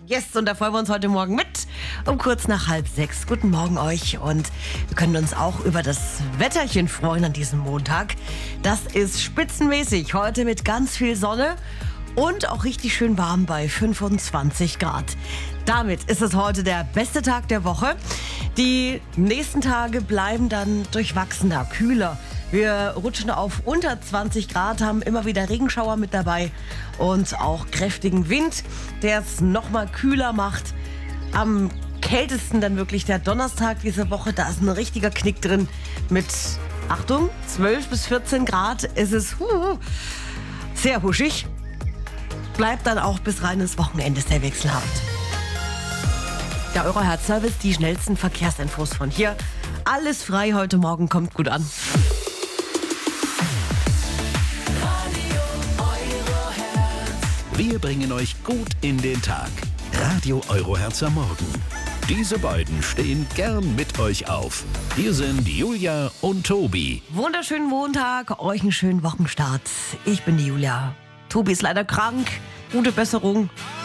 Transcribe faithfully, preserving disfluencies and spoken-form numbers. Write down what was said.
Yes, und da freuen wir uns heute Morgen mit um kurz nach halb sechs. Guten Morgen euch, und wir können uns auch über das Wetterchen freuen an diesem Montag. Das ist spitzenmäßig, heute mit ganz viel Sonne und auch richtig schön warm bei fünfundzwanzig Grad. Damit ist es heute der beste Tag der Woche. Die nächsten Tage bleiben dann durchwachsener, kühler. Wir rutschen auf unter zwanzig Grad, haben immer wieder Regenschauer mit dabei und auch kräftigen Wind, der es noch mal kühler macht. Am kältesten dann wirklich der Donnerstag diese Woche. Da ist ein richtiger Knick drin mit, Achtung, zwölf bis vierzehn Grad. Es ist uh, sehr huschig. Bleibt dann auch bis rein ins Wochenende sehr wechselhaft. Der Euro-Herz-Service, die schnellsten Verkehrsinfos von hier. Alles frei heute Morgen, kommt gut an. Wir bringen euch gut in den Tag. Radio Euro Herz am Morgen. Diese beiden stehen gern mit euch auf. Hier sind Julia und Tobi. Wunderschönen Montag, euch einen schönen Wochenstart. Ich bin die Julia. Tobi ist leider krank. Gute Besserung.